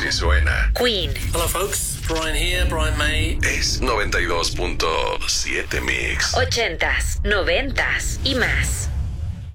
que suena. Queen. Hello folks, Brian here, Brian May. Es 92.7 Mix. 80s, 90s y más.